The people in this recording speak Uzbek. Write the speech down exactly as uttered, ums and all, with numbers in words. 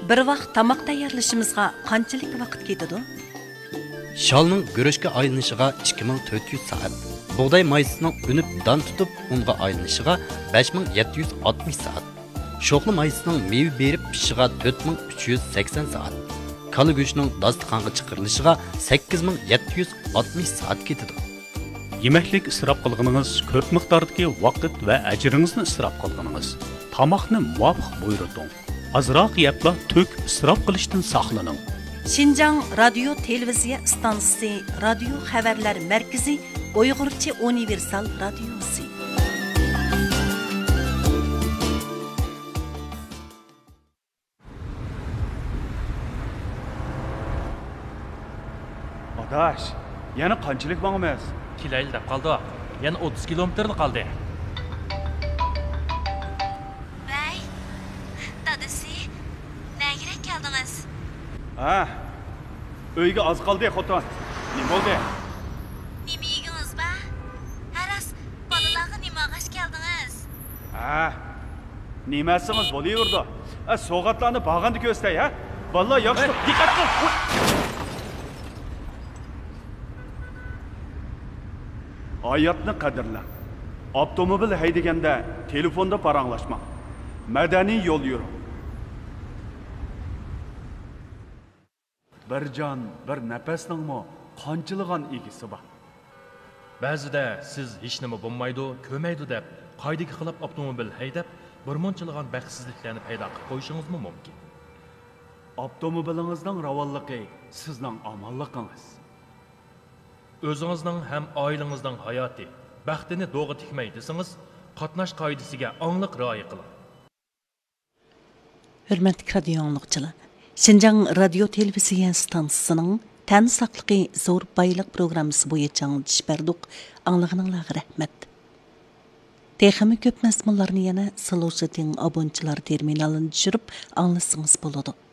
Bir vaqt tamoq tayyorlashimizga qanchalik vaqt ketadi? Shalning guruchga aylanishiga ikki ming to'rt yuz soat. Buğday maysining unib dan tutib unga aylanishiga besh ming yetti yuz oltmish soat. Sho'xli maysining meva berib pishishiga to'rt ming uch yuz sakson soat. Kala go'shtining dasturxonga chiqarilishiga sakkiz ming yetti yuz oltmish soat ketadi. Yemeklik isrof qilganingiz ko'p miqdordagi vaqt va ajringizni isrof qilganingiz. Tamoqni muvofiq buyurting. Azroq yebla to'k isrof qilishdan saqlaning. Şinjan Radyo Televiziya Stansiyasi Radio Xabarlar Markazi Uyg'urcha universal radiosi. Adaş, yana qanchalik mangimiz? Kilayli deb qoldi. Yana o'ttiz kilometrli qoldi. Vay, dadasi, nega keldingiz? Ha, uyga oz qoldi, xotin. Nima bo'ldi? Nima yedingiz ba? Haras, bolalarga nima g'ash keldingiz? Ha, nimasimiz bo'laverdi. A, so'g'atlarni bag'anda ko'stay, ha? Bolalar yaxshi, diqqat qil. Hayatni qadrla. Avtomobil haydaganda telefonda paranglashma. Madaniy yo'l yuring. Bir jon, bir nafasningmi qanchilgan egisi bor. Ba'zida siz hech nima bo'lmaydi, ko'maydi deb qoidaga xilop avtomobil haydab, bir munchilgan baxtsizliklarni paydo qilib qo'yishingiz mumkin. Avtomobilingizning ravonligi sizning omonligingiz. O'zingizning ham oilangizning hayoti, baxtini do'g'ri tikmay desangiz, qatnash qoidasiga aniq rioya qiling. Hurmatli radio angliqchilar, Şinjan Radio Televiziya Stansiyasining Tan saqligi zo'r boylik programmasi bo'yicha anglitish berdik. Anglag'ininglarga rahmat. Texmi ko'p mazmunlarni yana Solusiting obunchilar terminalini tushirib anglasangiz bo'ladi.